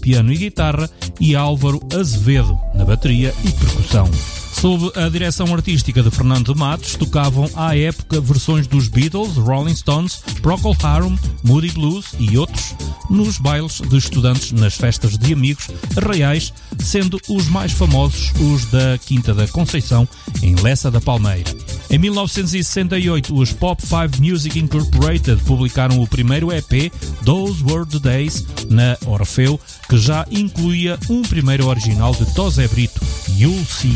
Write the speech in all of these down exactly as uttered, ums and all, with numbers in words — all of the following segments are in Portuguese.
piano e guitarra, e Álvaro Azevedo na bateria e percussão. Sob a direção artística de Fernando Matos, tocavam à época versões dos Beatles, Rolling Stones, Procol Harum, Moody Blues e outros nos bailes de estudantes nas festas de amigos, arraiais, sendo os mais famosos os da Quinta da Conceição, em Lessa da Palmeira. Em mil novecentos e sessenta e oito, os Pop five Music Incorporated publicaram o primeiro E P, Those Were the Days, na Orfeu, que já incluía um primeiro original de Tosé Brito, You'll See.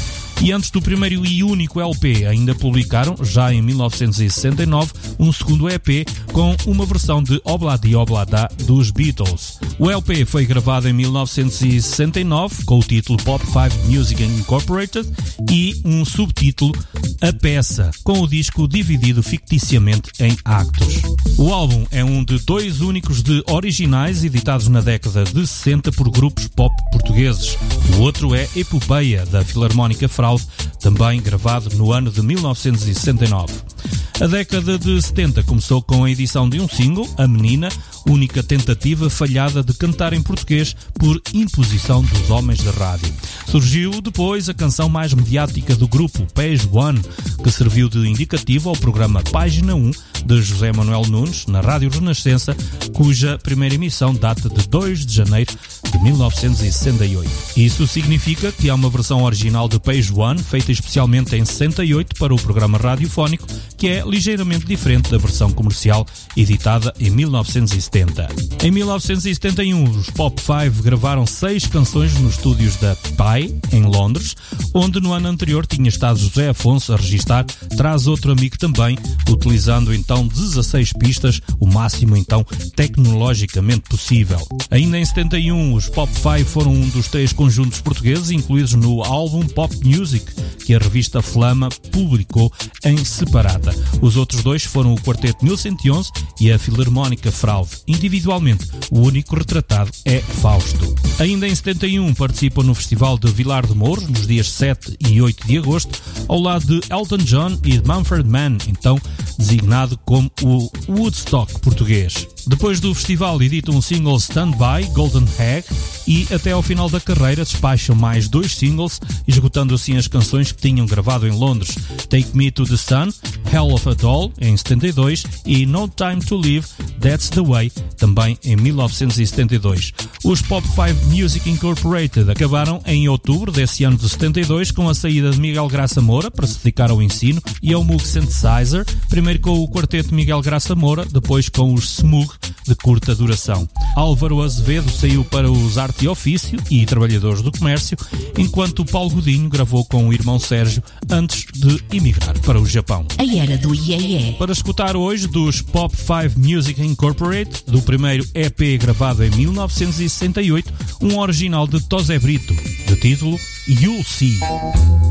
E antes do primeiro e único L P, ainda publicaram, já em mil novecentos e sessenta e nove, um segundo E P com uma versão de Obladi Oblada dos Beatles. O L P foi gravado em mil novecentos e sessenta e nove com o título Pop five Music Incorporated e um subtítulo A Peça, com o disco dividido ficticiamente em actos. O álbum é um de dois únicos de originais editados na década de sessenta por grupos pop portugueses. O outro é Epopeia, da Filarmónica Fraude, também gravado no ano de mil novecentos e sessenta e nove. A década de setenta começou com a edição de um single, A Menina, única tentativa falhada de cantar em português por imposição dos homens da rádio. Surgiu depois a canção mais mediática do grupo, Page One, que serviu de indicativo ao programa Página um de José Manuel Nunes, na Rádio Renascença, cuja primeira emissão data de dois de janeiro de mil novecentos e sessenta e oito. Isso significa que há uma versão original de Page One, feita especialmente em sessenta e oito para o programa radiofónico, que é ligeiramente diferente da versão comercial editada em mil novecentos e setenta. Em mil novecentos e setenta e um, os Pop five gravaram seis canções nos estúdios da Pai, em Londres, onde no ano anterior tinha estado José Afonso a registar Traz Outro Amigo também, utilizando então dezasseis pistas, o máximo então tecnologicamente possível. Ainda em setenta e um, os Pop five foram um dos três conjuntos portugueses incluídos no álbum Pop Music, que a revista Flama publicou em separata. Os outros dois foram o Quarteto mil cento e onze e a Filarmónica Fraude. Individualmente, o único retratado é Fausto. Ainda em setenta e um, participam no Festival de Vilar de Mouros, nos dias sete e oito de agosto, ao lado de Elton John e de Mumford Mann, então designado como o Woodstock português. Depois do festival editam um single Stand By, Golden Egg, e até ao final da carreira despacham mais dois singles, esgotando assim as canções que tinham gravado em Londres: Take Me to the Sun, Hell of a Doll, em setenta e dois, e No Time to Live, That's the Way, também em mil novecentos e setenta e dois. Os Pop five Music Incorporated acabaram em outubro desse ano de setenta e dois com a saída de Miguel Graça Moura para se dedicar ao ensino e ao Moog Synthesizer, primeiro com o quarteto Miguel Graça Moura, depois com os Smug, de curta duração. Álvaro Azevedo saiu para os Arte e Ofício e Trabalhadores do Comércio, enquanto Paulo Godinho gravou com o irmão Sérgio antes de emigrar para o Japão. A era do iê-iê. Para escutar hoje dos Pop five Music Incorporated, do primeiro E P gravado em mil novecentos e sessenta e oito, um original de Tosé Brito, de título You'll See.